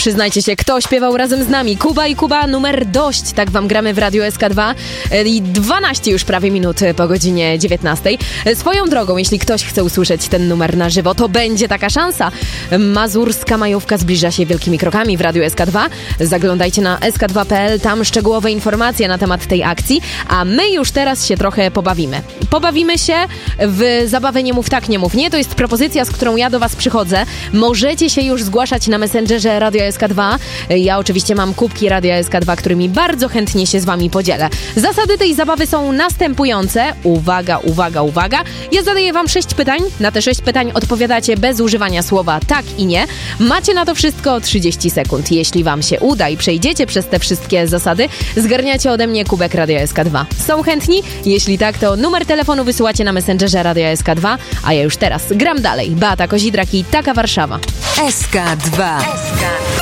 Przyznajcie się, kto śpiewał razem z nami? Kuba i Kuba, numer dość. Tak wam gramy w Radiu SK2. I 12 już prawie minut po godzinie 19. Swoją drogą, jeśli ktoś chce usłyszeć ten numer na żywo, to będzie taka szansa. Mazurska majówka zbliża się wielkimi krokami w Radiu SK2. Zaglądajcie na sk2.pl, tam szczegółowe informacje na temat tej akcji, a my już teraz się trochę pobawimy. Pobawimy się w zabawę Nie mów tak, nie mów nie. To jest propozycja, z którą ja do was przychodzę. Możecie się już zgłaszać na Messengerze Radio SK2. Ja oczywiście mam kubki Radia SK2, którymi bardzo chętnie się z wami podzielę. Zasady tej zabawy są następujące. Uwaga, uwaga, uwaga. Ja zadaję wam 6 pytań. Na te 6 pytań odpowiadacie bez używania słowa tak i nie. Macie na to wszystko 30 sekund. Jeśli wam się uda i przejdziecie przez te wszystkie zasady, zgarniacie ode mnie kubek Radia SK2. Są chętni? Jeśli tak, to numer telefonu wysyłacie na Messengerze Radia SK2, a ja już teraz gram dalej. Beata Kozidrak i Taka Warszawa. SK2.